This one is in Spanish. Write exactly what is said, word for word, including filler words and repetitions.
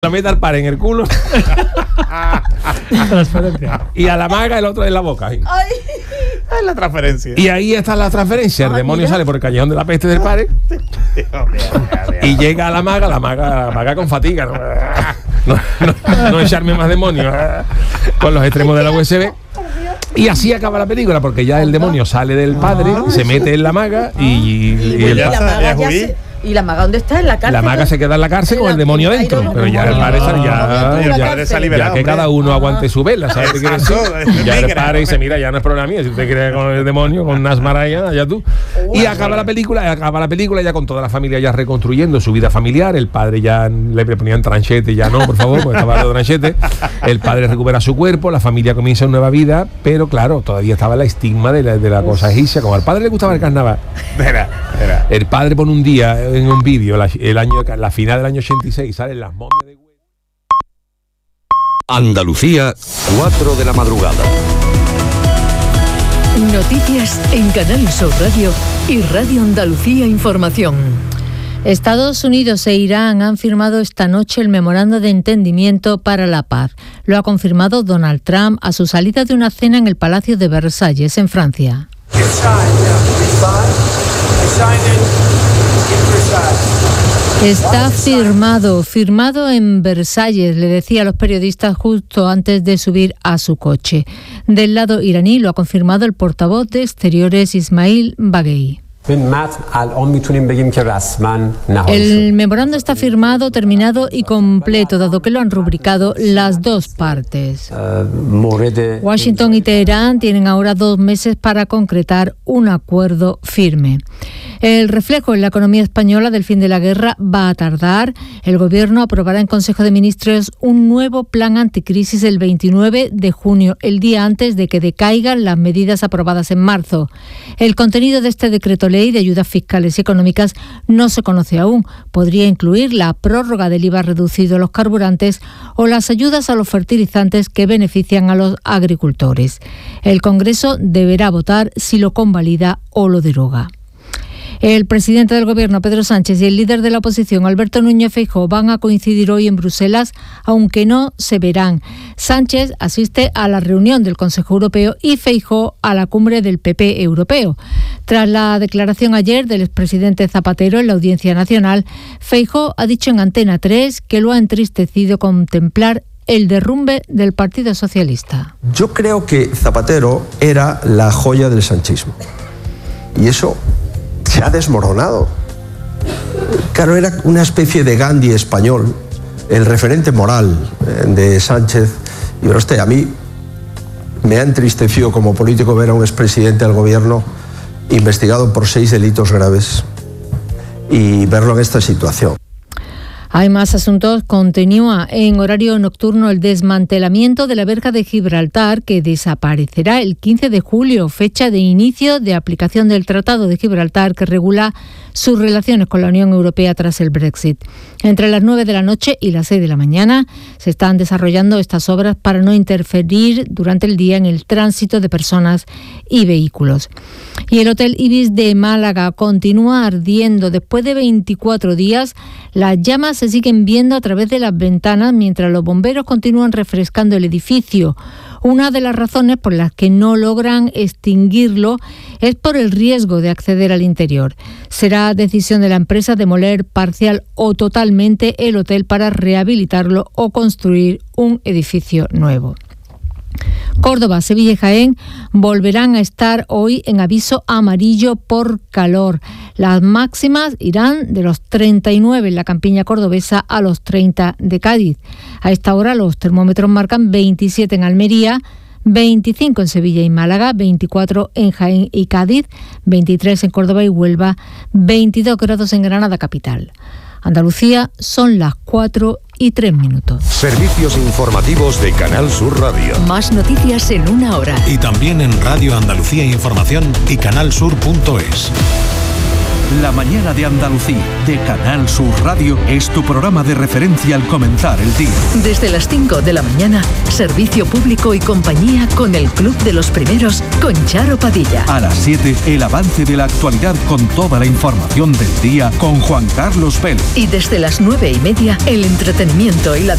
La mete al par en el culo. Transferencia. Y a la maga el otro en la boca. Ay. Es la transferencia. Y ahí está la transferencia. El Ah, demonio mira. sale por el callejón de la peste del pare y llega a la maga, la maga, la maga con fatiga. No, no, no, no echarme más demonios con los extremos de la U S B. Y así acaba la película, porque ya el demonio sale del padre, se mete en la maga y, y, y el Y la pa- maga ya ya jugué. se- ¿Y la maga dónde está? ¿En la cárcel? la maga se queda en la cárcel con el demonio dentro, pero ya el padre está ya, El ya, padre se ha ya liberado, que hombre. cada uno aguante su vela, ¿sabes qué quiere decir? Exacto. Ya el Negra, padre dice, mira, ya no es problema mío, si usted quiere con el demonio, con Nasmaraya, allá tú. Y acaba la película, acaba la película ya con toda la familia ya reconstruyendo su vida familiar, el padre ya le ponían tranchete, ya no, por favor, porque estaba de tranchete, el padre recupera su cuerpo, la familia comienza una nueva vida, pero claro, todavía estaba la estigma de la, de la cosa egipcia, como al padre le gustaba el carnaval. Espera, espera. El padre pone un día en un vídeo, la, el año, la final del año ochenta y seis, salen las momias de huevo. Andalucía, cuatro de la madrugada. Noticias en Canal Sur Radio y Radio Andalucía Información. Estados Unidos e Irán han firmado esta noche el memorando de entendimiento para la paz. Lo ha confirmado Donald Trump a su salida de una cena en el Palacio de Versalles, en Francia. Está firmado, firmado en Versalles, le decía a los periodistas justo antes de subir a su coche. Del lado iraní lo ha confirmado el portavoz de Exteriores Ismail Baghei. El memorando está firmado, terminado y completo, dado que lo han rubricado las dos partes. Washington y Teherán tienen ahora dos meses para concretar un acuerdo firme. El reflejo en la economía española del fin de la guerra va a tardar. El Gobierno aprobará en Consejo de Ministros un nuevo plan anticrisis el veintinueve de junio, el día antes de que decaigan las medidas aprobadas en marzo. El contenido de este decreto ley de ayudas fiscales y económicas no se conoce aún. Podría incluir la prórroga del I V A reducido a los carburantes o las ayudas a los fertilizantes que benefician a los agricultores. El Congreso deberá votar si lo convalida o lo deroga. El presidente del Gobierno, Pedro Sánchez, y el líder de la oposición, Alberto Núñez Feijóo, van a coincidir hoy en Bruselas, aunque no se verán. Sánchez asiste a la reunión del Consejo Europeo y Feijóo a la cumbre del P P europeo. Tras la declaración ayer del expresidente Zapatero en la Audiencia Nacional, Feijóo ha dicho en Antena tres que lo ha entristecido contemplar el derrumbe del Partido Socialista. Yo creo que Zapatero era la joya del sanchismo. Y eso se ha desmoronado. Claro, era una especie de Gandhi español, el referente moral de Sánchez. Y ahora usted, a mí me ha entristecido como político ver a un expresidente del gobierno investigado por seis delitos graves y verlo en esta situación. Hay más asuntos. Continúa en horario nocturno el desmantelamiento de la verja de Gibraltar, que desaparecerá el quince de julio, fecha de inicio de aplicación del Tratado de Gibraltar que regula sus relaciones con la Unión Europea tras el Brexit. Entre las nueve de la noche y las seis de la mañana se están desarrollando estas obras para no interferir durante el día en el tránsito de personas y vehículos. Y el Hotel Ibis de Málaga continúa ardiendo. Después de veinticuatro días, las llamas se siguen viendo a través de las ventanas mientras los bomberos continúan refrescando el edificio. Una de las razones por las que no logran extinguirlo es por el riesgo de acceder al interior. Será decisión de la empresa demoler parcial o totalmente el hotel para rehabilitarlo o construir un edificio nuevo. Córdoba, Sevilla y Jaén volverán a estar hoy en aviso amarillo por calor. Las máximas irán de los treinta y nueve en la campiña cordobesa a los treinta de Cádiz. A esta hora los termómetros marcan veintisiete en Almería, veinticinco en Sevilla y Málaga, veinticuatro en Jaén y Cádiz, veintitrés en Córdoba y Huelva, veintidós grados en Granada capital. Andalucía, son las cuatro y tres minutos. Servicios informativos de Canal Sur Radio. Más noticias en una hora. Y también en Radio Andalucía Información y canal sur punto es. La mañana de Andalucía, de Canal Sur Radio, es tu programa de referencia al comenzar el día. Desde las cinco de la mañana, servicio público y compañía con el Club de los Primeros, con Charo Padilla. A las siete, el avance de la actualidad con toda la información del día con Juan Carlos Vélez. Y desde las nueve y media, el entretenimiento y la